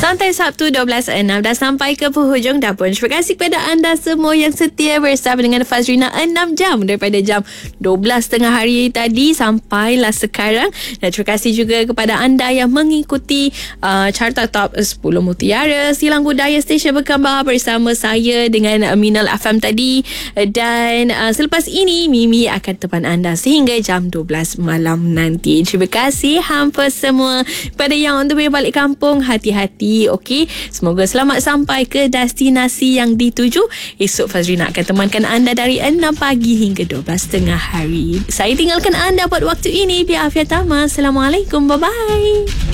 Santai Sabtu 12.06 dah sampai ke penghujung dah pun. Terima kasih kepada anda semua yang setia bersama dengan Fazrina 6 jam daripada jam 12 tengah hari tadi sampailah sekarang. Dan terima kasih juga kepada anda yang mengikuti Carta Top 10 Mutiara Silang Budaya Stesen Berkembar bersama saya dengan Minal FM tadi. Dan selepas ini Mimi akan teman anda sehingga jam 12 malam nanti. Terima kasih hampa semua. Pada yang on the way balik kampung, hati-hati. Okey, semoga selamat sampai ke destinasi yang dituju. Esok Fazrina akan temankan anda dari 6 pagi hingga 12 tengah hari. Saya tinggalkan anda buat waktu ini. Biar afiat tama. Assalamualaikum. Bye-bye.